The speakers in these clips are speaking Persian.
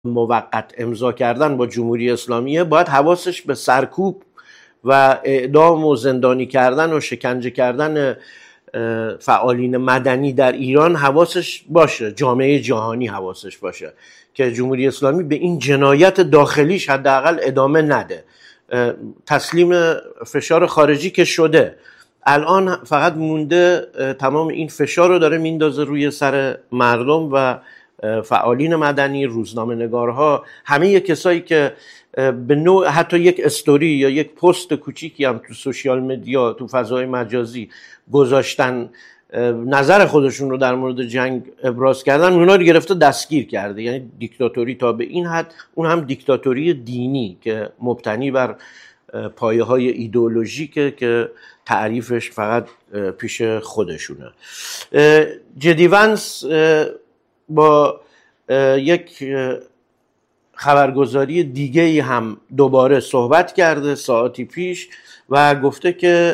موقت امضا کردن با جمهوری اسلامیه باید حواسش به سرکوب و اعدام و زندانی کردن و شکنجه کردن فعالین مدنی در ایران حواسش باشه، جامعه جهانی حواسش باشه که جمهوری اسلامی به این جنایت داخلیش حداقل ادامه نده. تسلیم فشار خارجی که شده، الان فقط مونده تمام این فشار رو داره میندازه روی سر مردم و فعالین مدنی، روزنامه‌نگارها، همه کسایی که به نوع حتی یک استوری یا یک پست کوچیکی هم تو سوشیال مدیا، تو فضای مجازی گذاشتن، نظر خودشون رو در مورد جنگ ابراز کردن، اونا رو گرفته دستگیر کرده. یعنی دیکتاتوری تا به این حد، اون هم دیکتاتوری دینی که مبتنی بر پایه‌های ایدئولوژیکه که تعریفش فقط پیش خودشونه. جدی ونس با یک خبرگزاری دیگه هم دوباره صحبت کرده ساعتی پیش و گفته که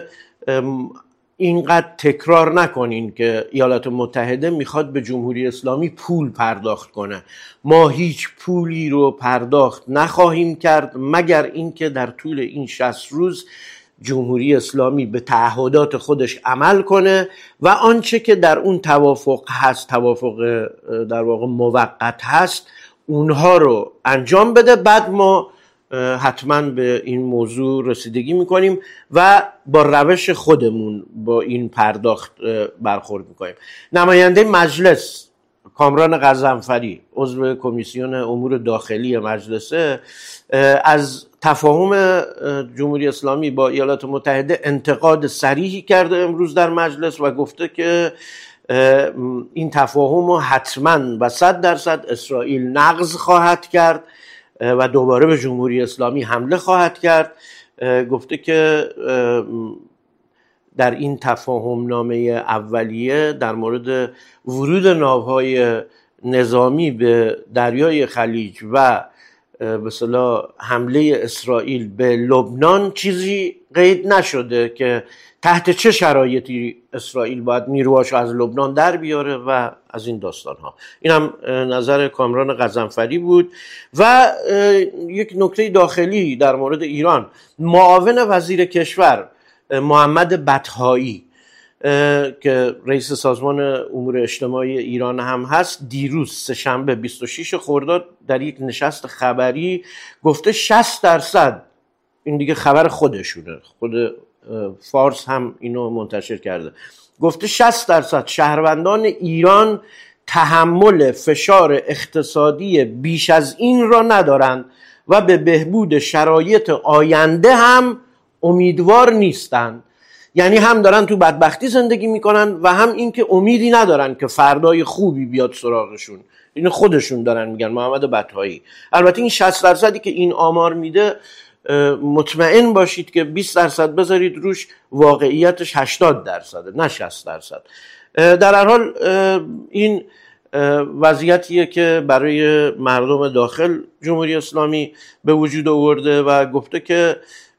اینقدر تکرار نکنین که ایالات متحده میخواد به جمهوری اسلامی پول پرداخت کنه. ما هیچ پولی رو پرداخت نخواهیم کرد مگر اینکه در طول این 60 روز جمهوری اسلامی به تعهدات خودش عمل کنه و آنچه که در اون توافق هست، توافق در واقع موقت هست، اونها رو انجام بده. بعد ما حتما به این موضوع رسیدگی میکنیم و با روش خودمون با این پرداخت برخورد میکنیم. نماینده مجلس کامران غضنفری، عضو کمیسیون امور داخلی مجلسه، از تفاهم جمهوری اسلامی با ایالات متحده انتقاد صریحی کرده امروز در مجلس و گفته که این تفاهم رو حتما و 100% اسرائیل نقض خواهد کرد و دوباره به جمهوری اسلامی حمله خواهد کرد. گفته که در این تفاهم نامه اولیه در مورد ورود ناوهای نظامی به دریای خلیج و به اصطلاح حمله اسرائیل به لبنان چیزی قید نشده که تحت چه شرایطی اسرائیل باید نیروهاشو از لبنان در بیاره و از این داستان ها. این هم نظر کامران غضنفری بود. و یک نکته داخلی در مورد ایران، معاون وزیر کشور محمد بطحایی که رئیس سازمان امور اجتماعی ایران هم هست، دیروز سه‌شنبه 26 خرداد در یک نشست خبری گفته 60%، این دیگه خبر خودشونه، خود فارس هم اینو منتشر کرده، گفته 60% شهروندان ایران تحمل فشار اقتصادی بیش از این را ندارند و به بهبود شرایط آینده هم امیدوار نیستند. یعنی هم دارن تو بدبختی زندگی میکنن و هم این که امیدی ندارن که فردای خوبی بیاد سراغشون. اینو خودشون دارن میگن، محمد بطحایی. البته این 60% که این آمار میده، مطمئن باشید که 20% بذارید روش، واقعیتش 80%، نه 60%. در هر حال این وضعیتیه که برای مردم داخل جمهوری اسلامی به وجود آورده و گفته که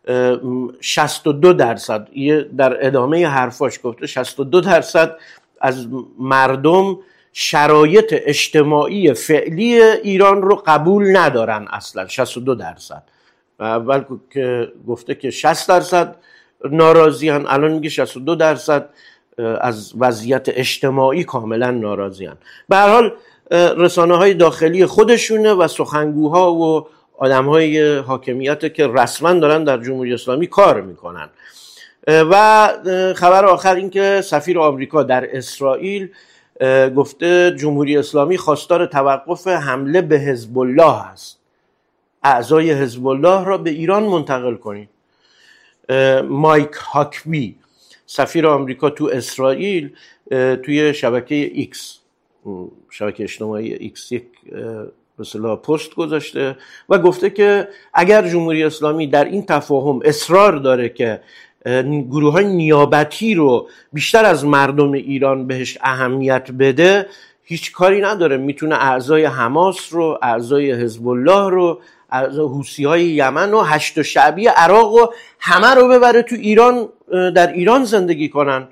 62%، در ادامه حرفاش گفته 62% از مردم شرایط اجتماعی فعلی ایران رو قبول ندارن اصلا. 62%. اول که گفته که 60% ناراضی هن، الان میگه 62% از وضعیت اجتماعی کاملا ناراضی هن. به هر حال رسانه های داخلی خودشونه و سخنگوها و آدم های حاکمیت که رسما دارن در جمهوری اسلامی کار میکنن. و خبر آخر این که سفیر آمریکا در اسرائیل گفته جمهوری اسلامی خواستار توقف حمله به حزب الله است. اعضای حزب الله را به ایران منتقل کنید. مایک هاکبی، سفیر آمریکا تو اسرائیل، توی شبکه ایکس، شبکه اجتماعی ایکس، یک مثلا پست گذاشته و گفته که اگر جمهوری اسلامی در این تفاهم اصرار داره که گروه‌های نیابتی رو بیشتر از مردم ایران بهش اهمیت بده، هیچ کاری نداره، میتونه اعضای حماس رو، اعضای حزب الله رو، اعضای حوثی‌های یمن و هشت شعبی عراق و همه رو ببره تو ایران، در ایران زندگی کنن.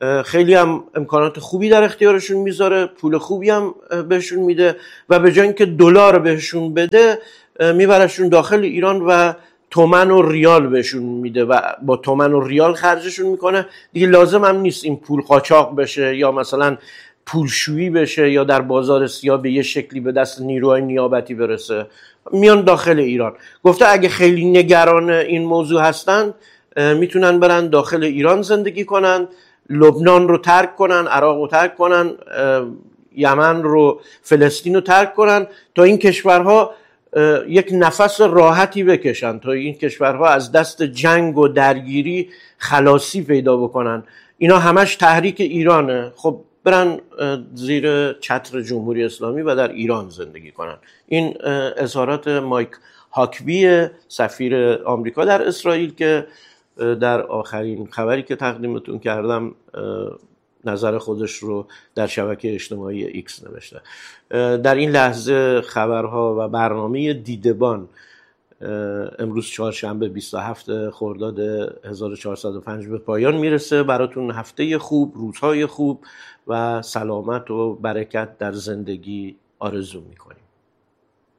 خیلی هم امکانات خوبی در اختیارشون میذاره، پول خوبی هم بهشون میده و به جای اینکه دلار بهشون بده میبرشون داخل ایران و تومن و ریال بهشون میده و با تومن و ریال خرجشون میکنه. دیگه لازم هم نیست این پول قاچاق بشه یا مثلا پولشویی بشه یا در بازار سیاه به یه شکلی به دست نیروهای نیابتی برسه، میان داخل ایران. گفته اگه خیلی نگران این موضوع هستن میتونن برن داخل ایران زندگی کنن، لبنان رو ترک کنن، عراق رو ترک کنن، یمن رو، فلسطین رو ترک کنن تا این کشورها یک نفس راحتی بکشن، تا این کشورها از دست جنگ و درگیری خلاصی پیدا بکنن. اینا همش تحریک ایرانه. خب برن زیر چتر جمهوری اسلامی و در ایران زندگی کنن. این اظهارات مایک هاکبی سفیر آمریکا در اسرائیل که در آخرین خبری که تقدیمتون کردم نظر خودش رو در شبکه اجتماعی ایکس نوشته. در این لحظه خبرها و برنامه دیدبان امروز چهارشنبه 27 خرداد 1405 به پایان میرسه. براتون هفته خوب، روزهای خوب و سلامت و برکت در زندگی آرزو میکنیم.